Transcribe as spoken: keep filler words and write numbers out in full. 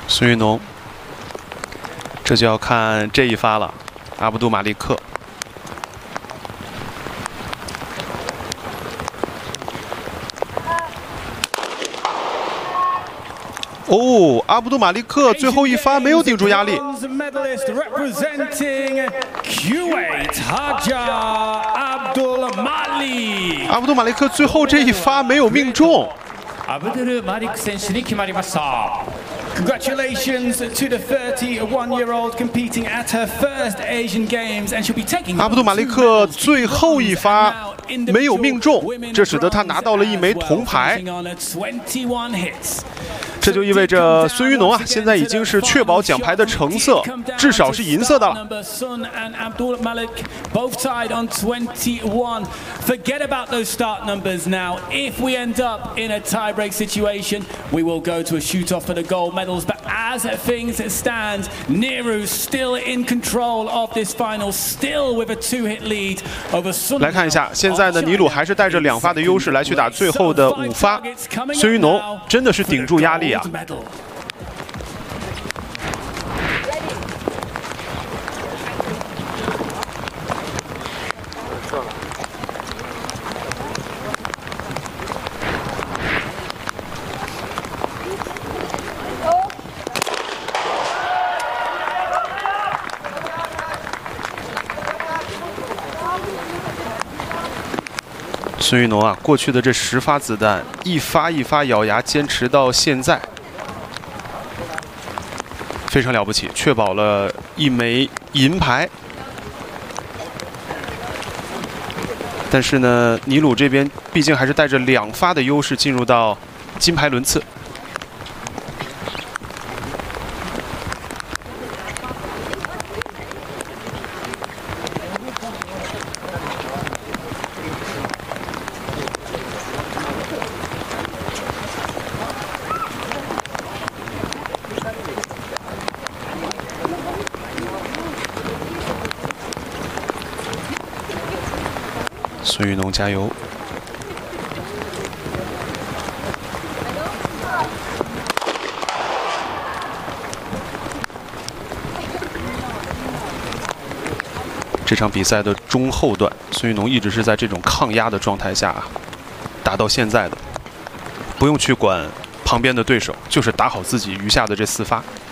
孙云农，这就要看这一发了。阿卜杜马利克。 哦，阿卜杜马利克最后一发没有顶住压力。阿卜杜马利克最后这一发没有命中。 阿卜杜马利克選手に決まりました。 Congratulations to the thirty-one-year-old competing at her first Asian Games, and she'll be taking. 阿卜杜马利克最后一发没有命中，这使得他拿到了一枚铜牌。这就意味着孙云农啊，现在已经是确保奖牌的成色，至少是银色的了。 Both tied on twenty-one. Forget about those start numbers now. If we end up in a tiebreak situation, we will go to a shoot-off for the gold medals. But as things stand, Neeru still in control of this final, still with a two-hit lead over Sun. 来看一下，现在呢，尼鲁还是带着两发的优势来去打最后的五发。孙云农真的是顶住压力啊！ 孙云农啊，过去的这十发子弹，一发一发咬牙坚持到现在，非常了不起，确保了一枚银牌。但是呢，尼鲁这边毕竟还是带着两发的优势进入到金牌轮次。 孙云农加油！这场比赛的中后段，孙云农一直是在这种抗压的状态下打到现在的，不用去管旁边的对手，就是打好自己余下的这四发。